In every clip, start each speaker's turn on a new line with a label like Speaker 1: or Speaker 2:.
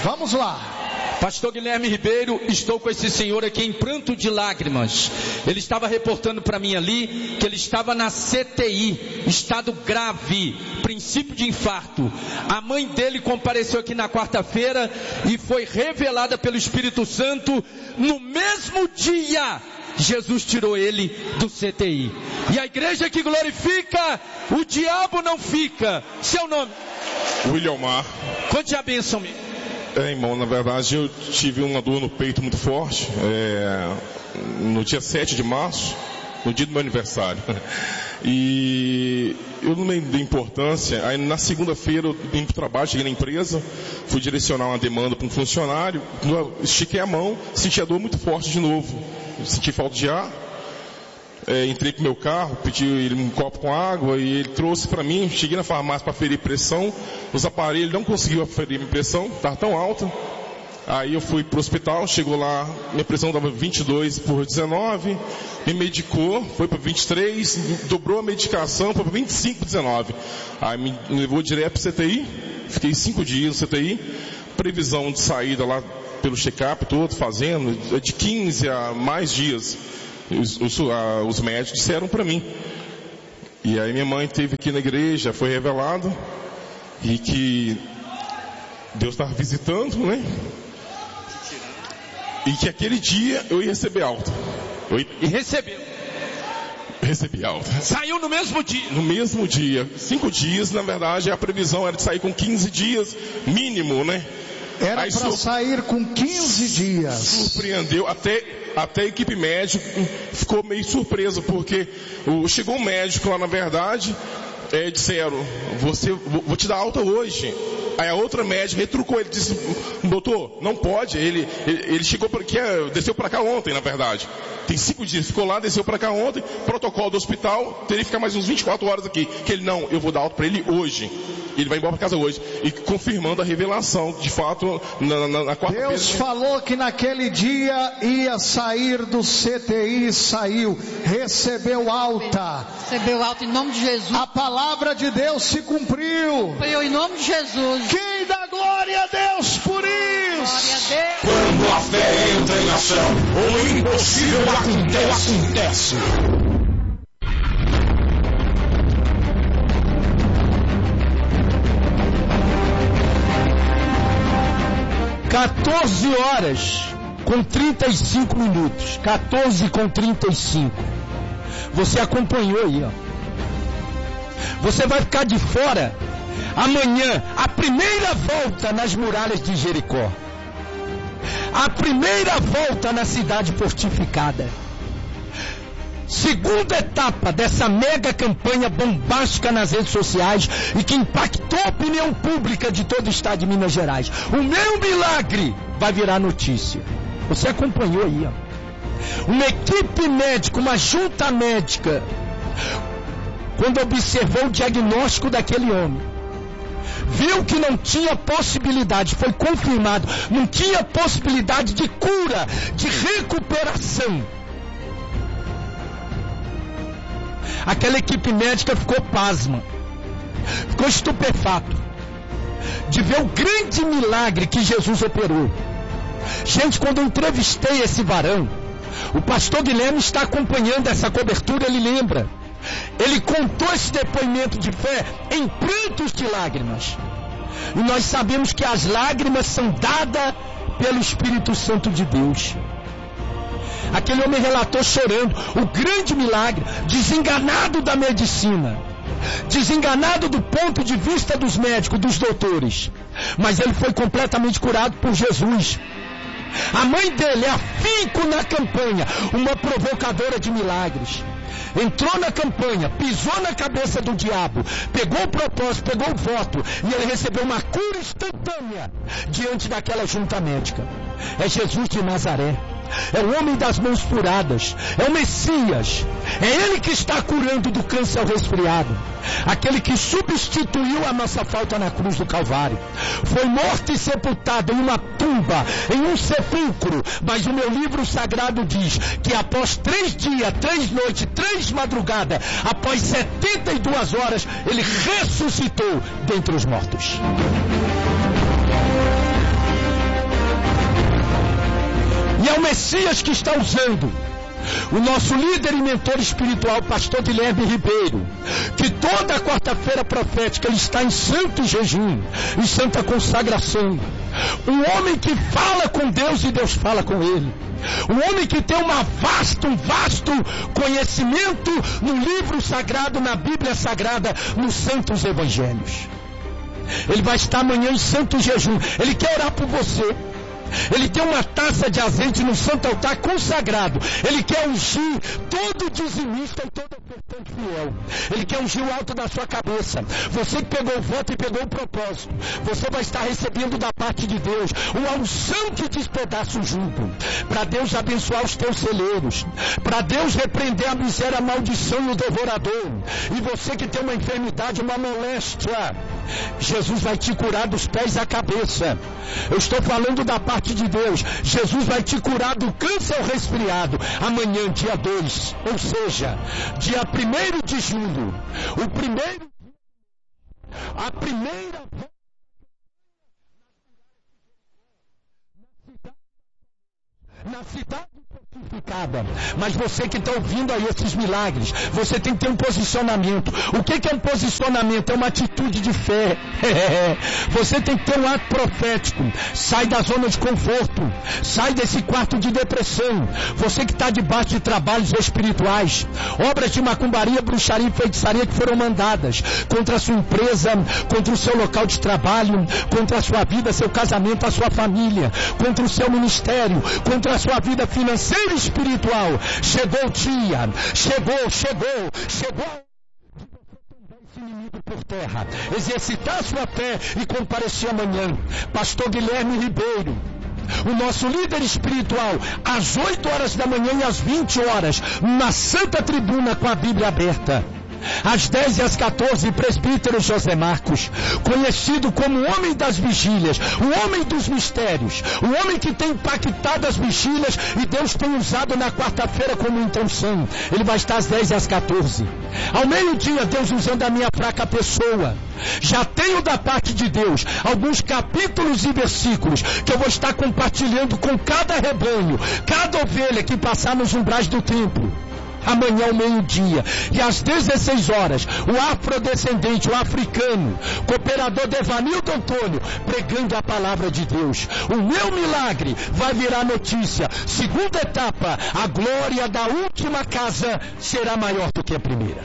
Speaker 1: Vamos lá.
Speaker 2: Pastor Guilherme Ribeiro, estou com esse senhor aqui em pranto de lágrimas. Ele estava reportando para mim ali que ele estava na CTI, estado grave, princípio de infarto. A mãe dele compareceu aqui na quarta-feira e foi revelada pelo Espírito Santo no mesmo dia. Jesus tirou ele do CTI. E a igreja que glorifica, o diabo não fica. Seu nome?
Speaker 3: William Mar.
Speaker 2: Conte a bênção, meu.
Speaker 3: Irmão, na verdade eu tive uma dor no peito muito forte, no dia 7 de março, no dia do meu aniversário. E eu não me dei importância. Aí na segunda-feira eu vim para o trabalho, cheguei na empresa, fui direcionar uma demanda para um funcionário, estiquei a mão, senti a dor muito forte de novo, senti falta de ar. Entrei pro meu carro, pedi ele um copo com água e ele trouxe para mim. Cheguei na farmácia para aferir pressão, os aparelhos não conseguiu aferir minha pressão, estava tão alta. Aí eu fui pro hospital, chegou lá, minha pressão estava 22/19, me medicou, foi para 23, dobrou a medicação, foi para 25/19. Aí me levou direto para CTI, fiquei 5 dias no CTI, previsão de saída lá pelo check-up todo, fazendo, de 15 a mais dias. Os médicos disseram para mim. E aí minha mãe esteve aqui na igreja, foi revelado e que Deus estava visitando, né? E que aquele dia eu ia receber alta.
Speaker 2: E recebeu?
Speaker 3: Recebi alta.
Speaker 2: Saiu no mesmo dia?
Speaker 3: No mesmo dia. 5 dias, na verdade, a previsão era de sair com 15 dias mínimo, né?
Speaker 1: Era para sair com 15 dias.
Speaker 3: Surpreendeu, até a equipe médica ficou meio surpresa, porque chegou um médico lá, na verdade, disseram, vou te dar alta hoje. Aí a outra médica retrucou, ele disse, doutor, não pode, ele chegou desceu para cá ontem, na verdade. Tem 5 dias, ficou lá, desceu para cá ontem, protocolo do hospital, teria que ficar mais uns 24 horas aqui. Que ele, não, eu vou dar alta para ele hoje. Ele vai embora para casa hoje. E confirmando a revelação, de fato, na quarta-feira.
Speaker 1: Deus falou que naquele dia ia sair do CTI, saiu, recebeu alta.
Speaker 4: Recebeu alta em nome de Jesus.
Speaker 1: A palavra de Deus se cumpriu.
Speaker 4: Cumpriu em nome de Jesus.
Speaker 1: Quem dá glória a Deus por isso?
Speaker 4: Glória a Deus.
Speaker 5: Quando a fé entra em ação, o impossível acontece.
Speaker 6: 14 horas com 35 minutos. 14:35. Você acompanhou aí, ó. Você vai ficar de fora amanhã, a primeira volta nas muralhas de Jericó. A primeira volta na cidade fortificada. Segunda etapa dessa mega campanha bombástica nas redes sociais e que impactou a opinião pública de todo o estado de Minas Gerais. O meu milagre vai virar notícia. Você acompanhou aí, ó. Uma equipe médica, uma junta médica, quando observou o diagnóstico daquele homem, viu que não tinha possibilidade, foi confirmado, não tinha possibilidade de cura, de recuperação. Aquela equipe médica ficou pasma, ficou estupefato de ver o grande milagre que Jesus operou. Gente, quando eu entrevistei esse varão, o pastor Guilherme está acompanhando essa cobertura, ele lembra. Ele contou esse depoimento de fé em prantos de lágrimas. E nós sabemos que as lágrimas são dadas pelo Espírito Santo de Deus. Aquele homem relatou chorando o grande milagre, desenganado da medicina, desenganado do ponto de vista dos médicos, dos doutores, mas ele foi completamente curado por Jesus. A mãe dele é afinco na campanha, uma provocadora de milagres. Entrou na campanha, pisou na cabeça do diabo, pegou o propósito, pegou o voto, e ele recebeu uma cura instantânea diante daquela junta médica. É Jesus de Nazaré. É o homem das mãos furadas, é o Messias, é ele que está curando do câncer ao resfriado, aquele que substituiu a nossa falta na cruz do Calvário, foi morto e sepultado em uma tumba, em um sepulcro, mas o meu livro sagrado diz que após 3 dias, 3 noites, 3 madrugadas, após 72 horas, ele ressuscitou dentre os mortos. o Messias que está usando o nosso líder e mentor espiritual, pastor Guilherme Ribeiro, que toda quarta-feira profética ele está em santo jejum, em santa consagração. Um homem que fala com Deus e Deus fala com ele. Um homem que tem um vasto conhecimento no livro sagrado, na Bíblia Sagrada, nos santos evangelhos. Ele vai estar amanhã em santo jejum. Ele quer orar por você. Ele tem uma taça de azeite no santo altar consagrado. Ele quer ungir todo dizimista e todo ofertante fiel. Ele quer ungir o alto da sua cabeça. Você que pegou o voto e pegou o propósito, você vai estar recebendo da parte de Deus uma unção que despedaça o jugo, para Deus abençoar os teus celeiros, para Deus repreender a miséria, a maldição e o devorador. E você que tem uma enfermidade, uma moléstia, Jesus vai te curar dos pés à cabeça. Eu estou falando da parte de Deus. Jesus vai te curar do câncer ou resfriado amanhã, dia 2, ou seja, dia 1º de julho, a primeira na cidade fortificada. Mas você que está ouvindo aí esses milagres, você tem que ter um posicionamento. O que é um posicionamento? É uma atitude de fé. Você tem que ter um ato profético. Sai da zona de conforto, sai desse quarto de depressão. Você que está debaixo de trabalhos espirituais, obras de macumbaria, bruxaria e feitiçaria que foram mandadas contra a sua empresa, contra o seu local de trabalho, contra a sua vida, seu casamento, a sua família, contra o seu ministério, contra a sua vida financeira e espiritual. Chegou o dia, chegou esse inimigo por terra, exercitar a sua fé e comparecer amanhã. Pastor Guilherme Ribeiro, o nosso líder espiritual, às 8 horas da manhã e às 20 horas, na Santa Tribuna com a Bíblia aberta. Às 10 e às 14, presbítero José Marcos, conhecido como o homem das vigílias, o homem dos mistérios, o homem que tem impactado as vigílias e Deus tem usado na quarta-feira como intenção. Ele vai estar às 10 e às 14. Ao meio-dia, Deus usando a minha fraca pessoa. Já tenho da parte de Deus alguns capítulos e versículos que eu vou estar compartilhando com cada rebanho, cada ovelha que passar nos umbrais do templo. Amanhã ao meio-dia e às 16 horas, o afrodescendente, o africano, cooperador Devanildo Antônio, pregando a palavra de Deus. O meu milagre vai virar notícia. Segunda etapa, a glória da última casa será maior do que a primeira.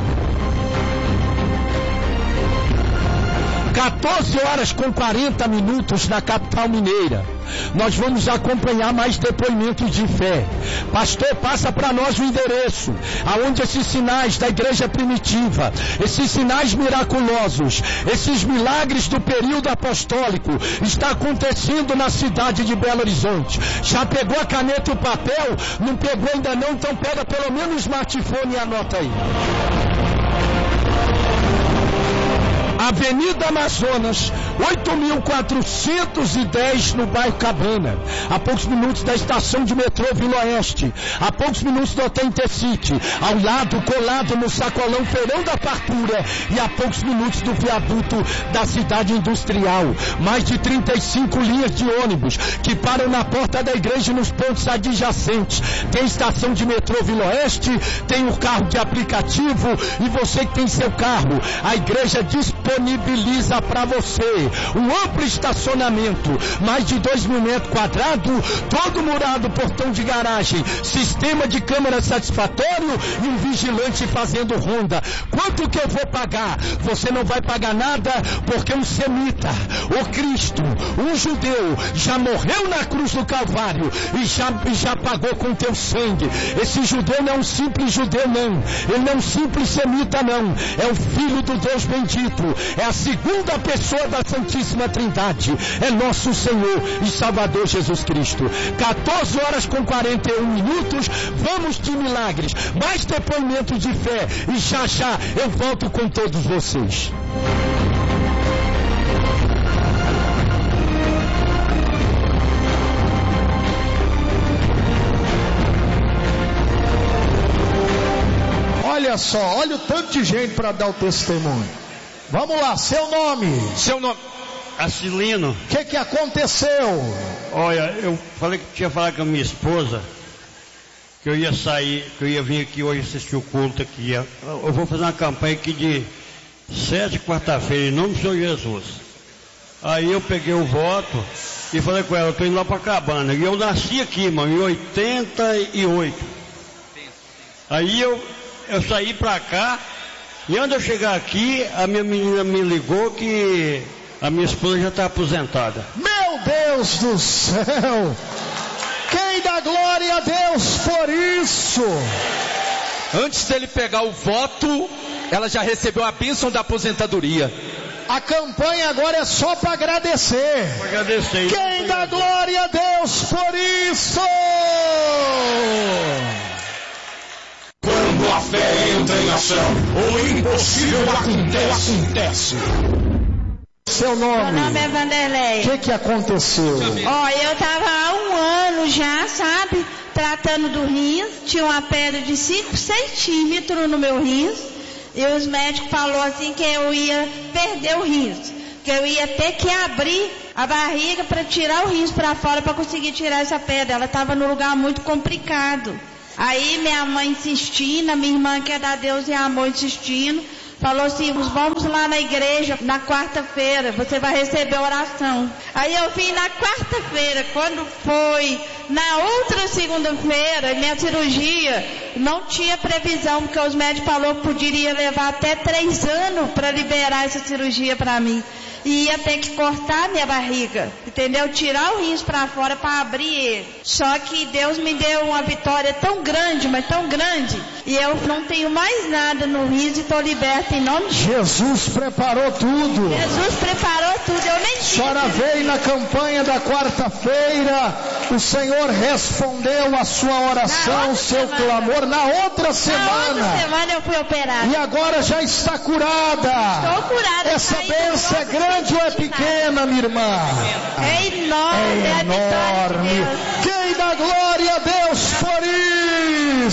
Speaker 6: 14 horas com 40 minutos na capital mineira. Nós vamos acompanhar mais depoimentos de fé. Pastor, passa para nós o endereço, aonde esses sinais da igreja primitiva, esses sinais miraculosos, esses milagres do período apostólico, está acontecendo na cidade de Belo Horizonte. Já pegou a caneta e o papel? Não pegou ainda não? Então pega pelo menos o smartphone e anota aí. Avenida Amazonas, 8.410 no bairro Cabana, a poucos minutos da estação de metrô Vila Oeste, a poucos minutos do Hotel Intercity, ao lado, colado no sacolão Feirão da Fartura e a poucos minutos do viaduto da cidade industrial. Mais de 35 linhas de ônibus que param na porta da igreja e nos pontos adjacentes. Tem estação de metrô Vila Oeste, tem o carro de aplicativo e você que tem seu carro, a igreja disponibiliza para você um amplo estacionamento, mais de 2.000 metros quadrados, todo murado, portão de garagem, sistema de câmera satisfatório e um vigilante fazendo ronda. Quanto que eu vou pagar? Você não vai pagar nada, porque um semita, o Cristo, um judeu, já morreu na cruz do Calvário e já pagou com teu sangue. Esse judeu não é um simples judeu, não. Ele não é um simples semita, não. É o Filho do Deus bendito. É a segunda pessoa da Santíssima Trindade. É nosso Senhor e Salvador Jesus Cristo. 14 horas com 41 minutos. Vamos de milagres. Mais depoimento de fé. E já eu volto com todos vocês.
Speaker 1: Olha só, olha o tanto de gente para dar o testemunho. Vamos lá, seu nome.
Speaker 2: Seu nome.
Speaker 7: Acilino.
Speaker 1: O que aconteceu?
Speaker 7: Olha, eu falei que tinha falado com a minha esposa que eu ia sair, que eu ia vir aqui hoje assistir o culto aqui. Eu vou fazer uma campanha aqui de 7 quarta-feira, em nome do Senhor Jesus. Aí eu peguei o voto e falei com ela, eu estou indo lá para Cabana. E eu nasci aqui, irmão, em 88. Aí eu saí para cá, e antes de eu chegar aqui, a minha menina me ligou que a minha esposa já está aposentada.
Speaker 1: Meu Deus do céu! Quem dá glória a Deus por isso?
Speaker 2: Antes dele pegar o voto, ela já recebeu a bênção da aposentadoria.
Speaker 1: A campanha agora é só para agradecer. Quem dá glória a Deus por isso?
Speaker 5: Quando a fé entra em ação, o impossível acontece.
Speaker 1: Seu nome?
Speaker 8: Meu nome é Vanderlei.
Speaker 1: O que aconteceu?
Speaker 8: Eu estava há 1 ano já, sabe, tratando do rins. Tinha uma pedra de 5 centímetros no meu rins. E os médicos falaram assim que eu ia perder o rins. Que eu ia ter que abrir a barriga para tirar o rins para fora para conseguir tirar essa pedra. Ela estava num lugar muito complicado. Aí minha mãe insistindo, a minha irmã que é da Deus e Amor insistindo, falou assim, vamos lá na igreja na quarta-feira, você vai receber oração. Aí eu vim na quarta-feira, quando foi na outra segunda-feira, minha cirurgia não tinha previsão, porque os médicos falaram que poderia levar até 3 anos para liberar essa cirurgia para mim. E ia ter que cortar minha barriga, entendeu? Tirar o rins para fora para abrir ele. Só que Deus me deu uma vitória tão grande, mas tão grande. E eu não tenho mais nada no rins e estou liberta em nome de
Speaker 1: Jesus preparou tudo.
Speaker 8: Jesus preparou tudo, eu nem sei.
Speaker 1: A senhora veio na campanha da quarta-feira, o Senhor respondeu a sua oração, seu clamor, na outra semana.
Speaker 8: Na outra semana eu fui operada.
Speaker 1: E agora já está curada.
Speaker 8: Estou curada.
Speaker 1: Essa bênção é grande ou é pequena, minha irmã?
Speaker 8: É enorme, é enorme.